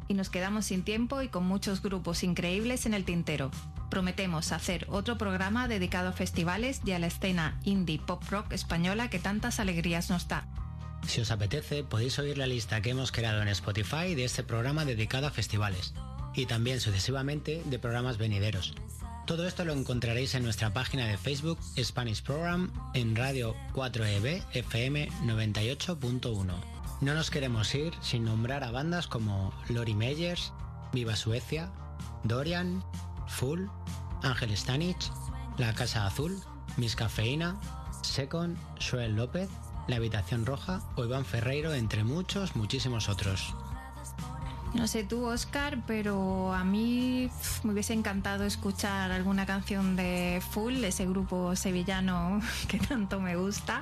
y nos quedamos sin tiempo y con muchos grupos increíbles en el tintero. Prometemos hacer otro programa dedicado a festivales y a la escena indie pop rock española que tantas alegrías nos da. Si os apetece, podéis oír la lista que hemos creado en Spotify de este programa dedicado a festivales, y también sucesivamente de programas venideros. Todo esto lo encontraréis en nuestra página de Facebook Spanish Program en Radio 4EB FM 98.1. No nos queremos ir sin nombrar a bandas como Lori Meyers, Viva Suecia, Dorian, Full, Ángel Stanich, La Casa Azul, Miss Cafeína, Second, Joel López, La Habitación Roja o Iván Ferreiro, entre muchísimos otros. No sé tú, Óscar, pero a mí me hubiese encantado escuchar alguna canción de Full, ese grupo sevillano que tanto me gusta,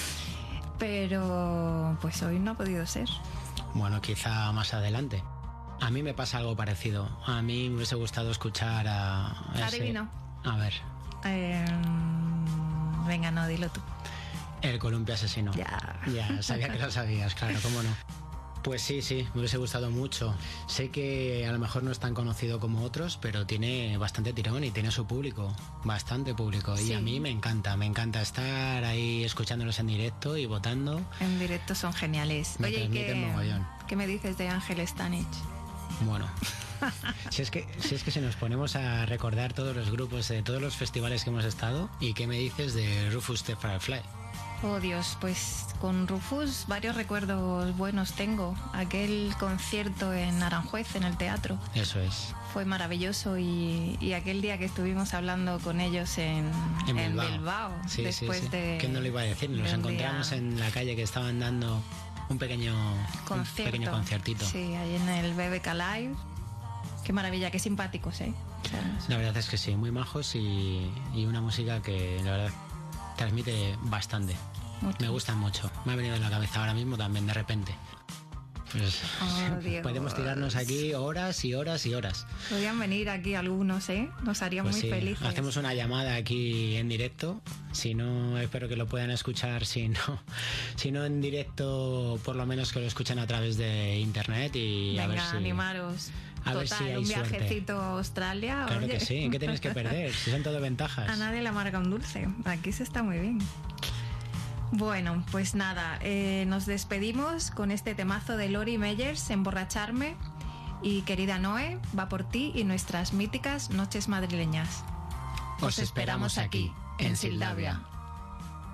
pero pues hoy no ha podido ser. Bueno, quizá más adelante. A mí me pasa algo parecido. A mí me hubiese gustado escuchar a... Adivino. A ver. Venga, no, dilo tú. El Columpio Asesino. Ya, sabía que lo sabías, claro, cómo no. Pues sí, me hubiese gustado mucho. Sé que a lo mejor no es tan conocido como otros, pero tiene bastante tirón y tiene su público, bastante público. Sí. Y a mí me encanta estar ahí escuchándolos en directo y votando. En directo son geniales. Me transmiten mogollón. ¿Qué me dices de Ángel Stanich? Bueno, si es que si nos ponemos a recordar todos los grupos de todos los festivales que hemos estado, ¿y qué me dices de Rufus the Firefly? Oh Dios, pues con Rufus varios recuerdos buenos tengo. Aquel concierto en Aranjuez, en el teatro. Eso es. Fue maravilloso y aquel día que estuvimos hablando con ellos en Bilbao. Sí. ¿Qué no lo iba a decir? Nos encontramos en la calle que estaban dando un pequeño conciertito. Sí, ahí en el BBK Live. Qué maravilla, qué simpáticos, ¿eh? O sea, la verdad es que sí, muy majos y una música que la verdad transmite bastante. Mucho. Me gustan mucho. Me ha venido en la cabeza ahora mismo también, de repente. Pues, podemos tirarnos aquí horas y horas y horas. Podrían venir aquí algunos, ¿eh? Nos harían muy felices. Hacemos una llamada aquí en directo. Si no, espero que lo puedan escuchar. Si no en directo, por lo menos que lo escuchen a través de internet y venga, a ver si... animaros. A ver si hay un suerte. Viajecito a Australia. Claro que sí, ¿qué tenéis que perder? Si son todo ventajas. A nadie le amarga un dulce. Aquí se está muy bien. Bueno, pues nada, nos despedimos con este temazo de Lori Meyers, Emborracharme. Y querida Noé, va por ti y nuestras míticas noches madrileñas. Os esperamos aquí, en Sildavia.